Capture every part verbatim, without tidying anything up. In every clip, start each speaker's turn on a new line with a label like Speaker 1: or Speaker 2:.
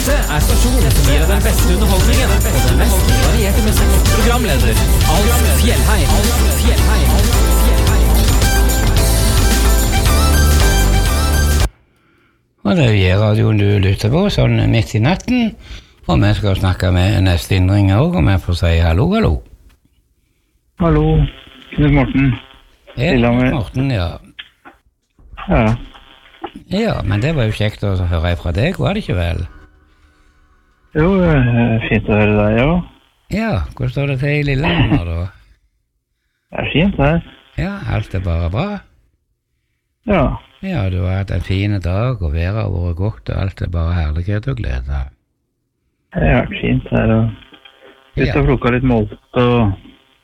Speaker 1: Dette er stasjonen som gir deg den beste underholdningen og den mest varierte musikk. Programleder Alf Fjellheim. Fjellheim.
Speaker 2: Og det er radioen du lytter på, sånn midt i natten. Og vi skal snakke med neste innringer også, og vi får si hallo, hallo.
Speaker 3: Hallo, Knut Morten.
Speaker 2: Er det Morten, ja.
Speaker 3: Ja.
Speaker 2: Ja, men det var jo kjekt å høre fra deg, var det ikke vel?
Speaker 3: Jo, fint å høre deg, ja.
Speaker 2: Ja, hvordan står det til i Lillehammer da?
Speaker 3: Det er fint her.
Speaker 2: Ja, alt er bare bra?
Speaker 3: Ja.
Speaker 2: Ja, du har hatt en fin dag, og været har vært godt, og alt er bare herlighet og glede.
Speaker 3: Det har vært fint her, og ut og plukket litt molt, og...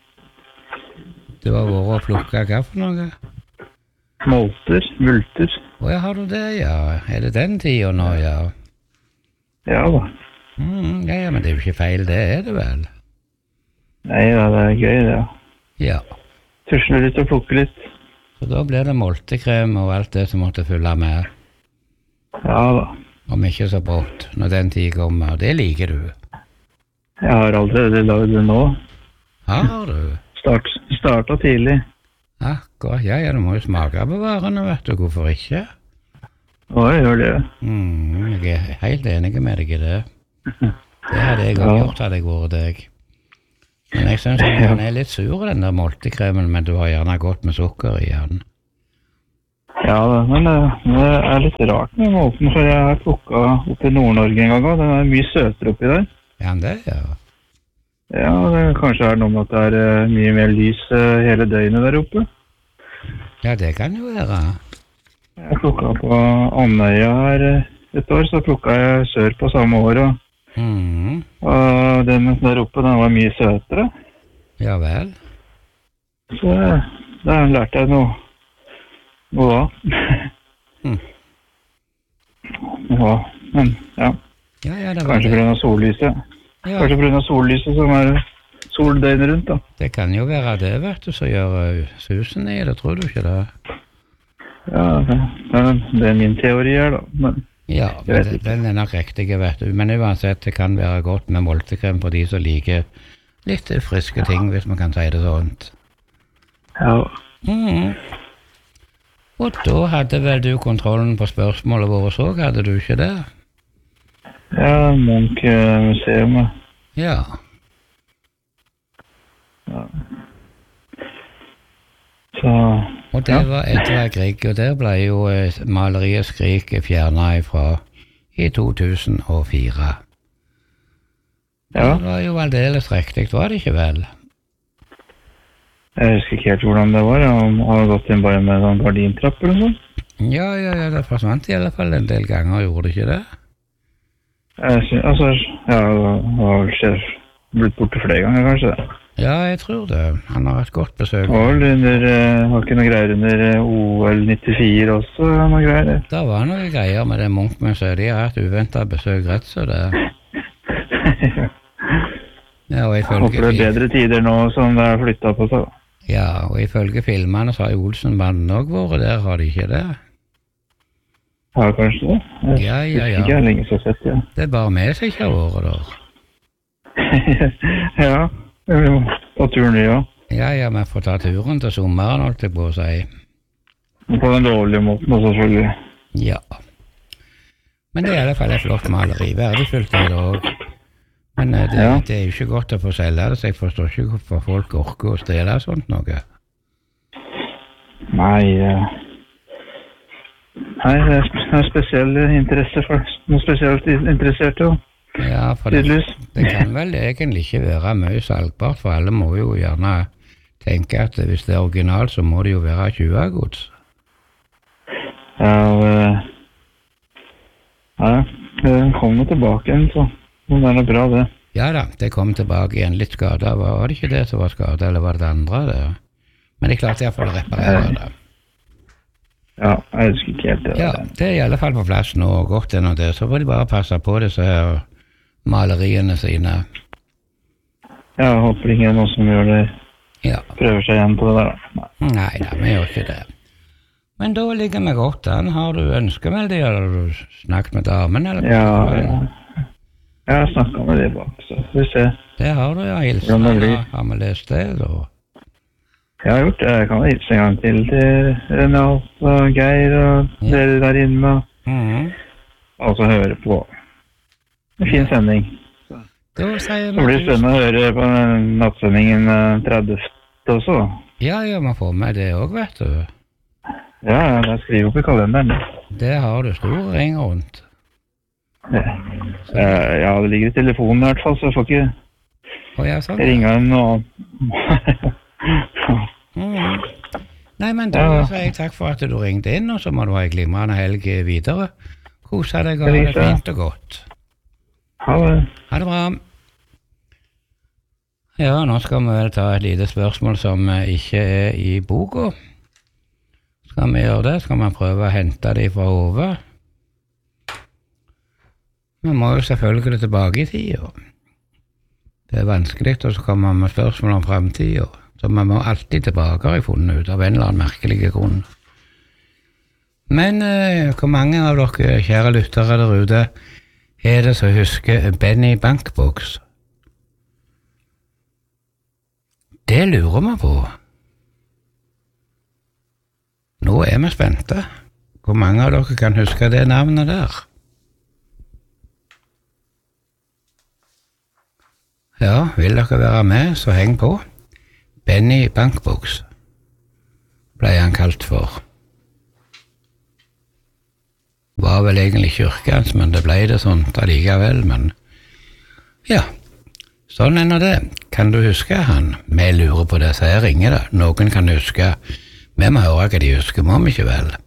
Speaker 2: Du har vært og plukket hva for noe?
Speaker 3: Molter, multer.
Speaker 2: Å ja, har du det, ja? Er det den tiden nå, ja?
Speaker 3: Ja da.
Speaker 2: Mm, ja, ja, men det er jo ikke feil, det er det vel?
Speaker 3: Nei, ja, det er gøy, det, ja.
Speaker 2: Ja.
Speaker 3: Tusle litt og plukke litt.
Speaker 2: Så da blir det moltekrem og alt det som måtte fylle med.
Speaker 3: Ja da.
Speaker 2: Om ikke så brått, når den tid kommer, det liker du.
Speaker 3: Jeg har allerede laget det nå.
Speaker 2: Har du?
Speaker 3: Start, startet tidlig.
Speaker 2: Akkurat, ja, ja, du må jo smake på varene, vet du, hvorfor ikke?
Speaker 3: Å, jeg gjør det.
Speaker 2: Mm, jeg er helt enig med deg i det. Det hadde jeg også gjort, hadde jeg vært deg. Men jeg synes at den er litt sur, den der moltekremen, men du har gjerne godt med sukker i den.
Speaker 3: Ja, men det er litt rart med molten, for jeg har plukket opp i Nord-Norge en gang, og den er mye søtere oppi der.
Speaker 2: Ja, det, ja.
Speaker 3: Ja, det kanskje er noe med at det er mye mer lys hele døgnet der oppe.
Speaker 2: Ja, det kan jo være.
Speaker 3: Jeg plukket på Andøya her et år, så plukket jeg sør på samme år, og,
Speaker 2: mm.
Speaker 3: og den der oppe, den var mye søtere.
Speaker 2: Ja vel.
Speaker 3: Så der lærte jeg noe, noe da.
Speaker 2: mm.
Speaker 3: Ja, men ja.
Speaker 2: Ja, ja, det var
Speaker 3: kanskje
Speaker 2: det.
Speaker 3: På grunn av sollyset.
Speaker 2: Ja.
Speaker 3: Kanskje på grunn av sollyset som er soldøgnet rundt, da.
Speaker 2: Det kan jo være det, vet du, som gjør uh, susen i det, tror du ikke det?
Speaker 3: Ja, det, det er min teori her, da. Men,
Speaker 2: ja, men det, den er nok riktig, vet du. Men uansett, det kan være godt med moltekrem på de som liker litt friske ting, hvis man kan si det sånt.
Speaker 3: Ja.
Speaker 2: Mm. Og da hadde vel du kontrollen på spørsmålet vårt så, hadde du ikke det?
Speaker 3: Ja, Munch-museum.
Speaker 2: Ja.
Speaker 3: Ja. Så,
Speaker 2: og det ja. var Edvard Grieg, og der ble jo eh, maleriet Skrik fjernet ifra i to tusen og fire. Ja. Det var jo aldeles riktig, var det ikke vel?
Speaker 3: Jeg husker ikke helt hvordan det var. Jeg har gått inn bare med en gardintrapp eller noe sånt.
Speaker 2: Ja, ja, ja, det forsvant i alle fall en del ganger, gjorde det ikke det?
Speaker 3: Jeg synes, altså, ja, det har vel blitt borte flere ganger, kanskje.
Speaker 2: Ja, jeg tror det. Han har et godt besøk.
Speaker 3: Og under, uh, har ikke noe greier under uh, O L nittifire også, noe greier.
Speaker 2: Det var noe greier med det Munch-museet. De har hatt uventet besøk rett, så det... ja, og ifølge...
Speaker 3: Håper det er bedre tider nå som det er flyttet på seg.
Speaker 2: Ja, og ifølge filmene så har Olsenbanden også vært der, har de ikke det?
Speaker 3: Ja, kanskje det. Jeg
Speaker 2: ja, ja, ja.
Speaker 3: Ikke jeg lenge så sett, ja.
Speaker 2: Det er bare meg som ikke har vært der.
Speaker 3: ja, jeg vil ta turen i, ja.
Speaker 2: Ja, ja, men får ta turen til sommeren, holdt jeg på å si.
Speaker 3: På den dårlige måten, selvfølgelig.
Speaker 2: Ja. Men det er i alle fall et flott maleri. Verdifullt er det også. Men det, ja. det er jo ikke godt å få selge det, så jeg forstår ikke hvorfor folk orker å stjele sånt noe.
Speaker 3: Nei, uh... Nei, det er spesiell interesse for noe spesielt interessert, jo.
Speaker 2: Ja, for det, det kan vel egentlig ikke være mye salgbart, for alle må jo gjerne tenke at hvis det er originalt, så må det jo være tjuvegods.
Speaker 3: Ja, ja, det kommer tilbake igjen, så det er noe bra, det.
Speaker 2: Ja da, det kom tilbake igjen litt skadet. Var det ikke det som var skadet, eller var det det andre det? Men det klarte jeg for å reparere det.
Speaker 3: Ja, jeg husker ikke helt det.
Speaker 2: Ja, det er i alle fall på plass nå, og godt enn det. Så får de bare passe på disse her maleriene sine.
Speaker 3: Ja, jeg håper ingen er noe som gjør det.
Speaker 2: Ja.
Speaker 3: Prøver seg igjen på det der. Nei,
Speaker 2: Nei da, vi gjør ikke det. Men da ligger vi godt an. Har du ønskemeldi, eller har du snakket med damen? Eller?
Speaker 3: Ja, ja. Jeg har snakket med det bak, så får vi se.
Speaker 2: Det har du, ja. Hilsen.
Speaker 3: Hvordan det blir.
Speaker 2: Har, har vi lest det, da?
Speaker 3: Jeg har gjort det. Jeg kan hilse en gang til til Renat og Geir og
Speaker 2: Ja.
Speaker 3: dere der inne.
Speaker 2: Mhm.
Speaker 3: Og så høre på. En fin sending.
Speaker 2: Da sier
Speaker 3: Det blir
Speaker 2: vi
Speaker 3: spennende å høre på nattsendingen eh, tredivte også.
Speaker 2: Ja, ja, vi får med det òg, vet du.
Speaker 3: Ja, ja, det skriver opp i kalenderen.
Speaker 2: Det har du stor ring rundt.
Speaker 3: Ja. Eh, ja, det ligger i telefonen i hvert fall, så jeg får ikke
Speaker 2: Å ja, sånn.
Speaker 3: ringe en noe.
Speaker 2: Mhm. Nei, men da
Speaker 3: Ja.
Speaker 2: sier jeg takk for at du ringte inn, og så må du ha en glimrende helg videre. Kose deg og ha
Speaker 3: Det
Speaker 2: det
Speaker 3: liker jeg.
Speaker 2: fint og godt.
Speaker 3: Ha det.
Speaker 2: Ha det bra. Ja, nå skal vi vel ta et lite spørsmål som eh, ikke er i boka. Skal vi gjøre det? Skal vi prøve å hente det fra hodet? Vi må jo selvfølgelig tilbake i tida. Det er vanskelig å komme med spørsmål om fremtiden, så vi må alltid tilbake, har jeg funnet ut, av en eller annen merkelig grunn. Men eh, hvor mange av dere kjære lyttere der ute er det som husker Benny Bankbox? Det lurer vi på. Nå er vi spente. Hvor mange av dere kan huske det navnet der? Ja, vil dere være med, så heng på. Benny Bankbox ble han kalt for. Var vel egentlig kirkens, men det ble det sånt allikevel, men ja, sånn er nå det. Kan du huske han? Vi lurer på det, så jeg ringer det. Noen kan huske. Vi må høre hva de husker, må vi ikke vel?